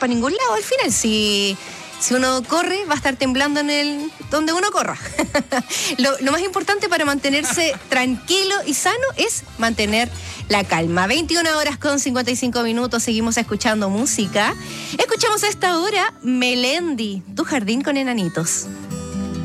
para ningún lado al final. Si uno corre, va a estar temblando donde uno corra. Lo más importante para mantenerse tranquilo y sano es mantener la calma. 21:55, seguimos escuchando música. Escuchamos a esta hora Melendi, Tu jardín con enanitos.